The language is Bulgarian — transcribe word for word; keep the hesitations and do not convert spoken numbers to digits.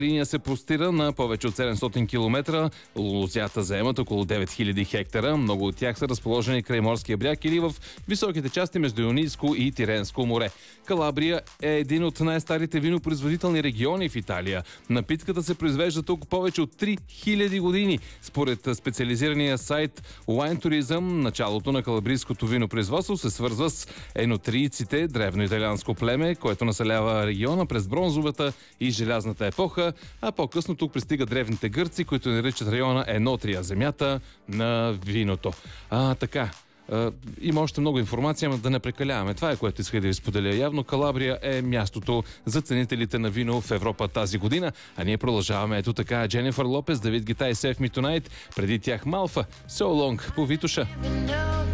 линия се простира на повече от седемстотин километра. Лозята заемат около девет хиляди хектара. Много от тях са разположени край морския бряг или в високите части между Ионийско и Тиренско море. Калабрия е един от най-старите винопроизводителни региони в Италия. Напитката се произвежда тук повече от три хиляди години. Според специализирания сайт Wine Tourism, началото на калабрийското винопроизводство се свързва с енотрийците, древно италианско племе, което населява региона през бронзовата и желязната епоха, а по-късно тук пристигат древните гърци, които наричат района Енотрия, земята на виното. А, така. Uh, има още много информация, но да не прекаляваме. Това е, което исках да ви споделя. Явно Калабрия е мястото за ценителите на вино в Европа тази година. А ние продължаваме ето така. Дженифър Лопес, Давид Гита и Save Me Tonight. Преди тях Малфа, So Long по Витуша.